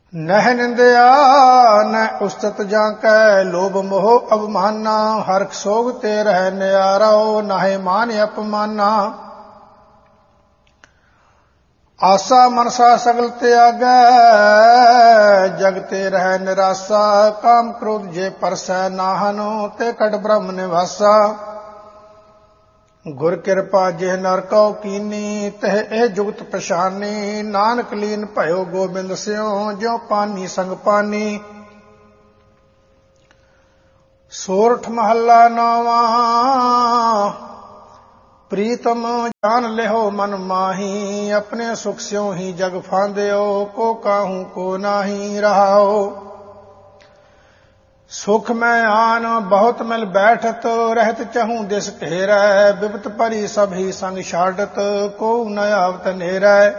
ਨਹਿ ਨਿੰਦਿਆ ਨਹਿ ਉਸਤਤ ਜਾਂ ਕੈ ਲੋਭ ਮੋਹ ਅਭਮਾਨਾ ਹਰਖ ਸੋਗ ਤੇ ਰਹਿ ਨਿਆਰੋ ਨਾਹਿ ਮਾਨ ਅਪਮਾਨਾ ਆਸਾ ਮਨਸਾ ਸਗਲ ਤਿਆਗੈ ਜਗ ਤੇ ਰਹਿ ਨਿਰਾਸਾ ਕਾਮ ਕ੍ਰੋਧ ਜੇ ਪਰਸੈ ਨਾਹਨੋ ਤੇ ਕਟ ਬ੍ਰਹਮ ਨਿਵਾਸਾ ਗੁਰ ਕਿਰਪਾ ਜਿਹ ਨਰ ਕਉ ਕੀਨੀ ਤਹ ਇਹ ਜੁਗਤ ਪਛਾਨੀ ਨਾਨਕ ਲੀਨ ਭਇਓ ਗੋਬਿੰਦ ਸਿਉ ਜਿਉ ਪਾਨੀ ਸੰਗ ਪਾਨੀ ਸੋਰਠ ਮਹੱਲਾ ਨੌਵਾਂ ਪ੍ਰੀਤਮ ਜਾਨ ਲਿਓ ਮਨ ਮਾਹੀ ਆਪਣੇ ਸੁਖ ਸਿਉ ਹੀ ਜਗ ਫਾਂਦਿਓ ਕੋ ਕਾਹੂ ਕੋ ਨਾਹੀ ਰਹਾਓ ਸੁਖ ਮੈਂ ਆਨ ਬਹੁਤ ਮਿਲ ਬੈਠਤ ਰਹਿਤ ਚਹੂੰ ਦਿਸ ਘੇਰੈ ਬਿਪਤ ਭਰੀ ਸਭ ਹੀ ਸੰਗ ਛਾਡਤ ਕੋ ਨ ਆਵਤ ਨੇਰੈ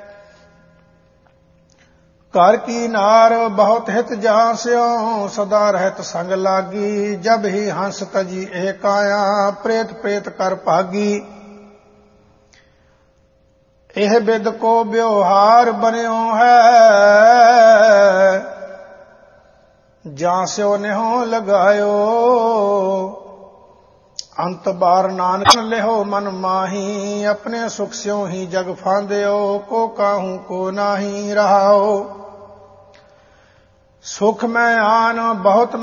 ਘਰ ਕੀ ਨਾਰ ਬਹੁਤ ਹਿਤ ਜਹਾਂ ਸਿਉ ਸਦਾ ਰਹਿਤ ਸੰਗ ਲਾਗੀ ਜਬ ਹੀ ਹੰਸ ਤਜੀ ਇਹ ਕਾਇਆ ਪ੍ਰੇਤ ਪ੍ਰੇਤ ਕਰ ਭਾਗੀ ਇਹ ਬਿਦ ਕੋ ਵਿਵਹਾਰ ਬਣਿਓ ਹੈ ਜਾਂ ਸਿਓ ਨਿਹੋ ਲਗਾਇਓ ਅੰਤ ਬਾਰ ਨਾਨਕ ਲਿਓ ਮਨ ਮਾਹੀ ਆਪਣੇ ਸੁਖ ਸਿਉ ਹੀ ਜਗ ਫਾਂਦਿਓ ਕੋ ਕਾਹੂ ਕੋ ਨਾਹੀ ਰਹਾਓ ਸੁਖ ਮੈਂ ਆਨ ਬਹੁਤ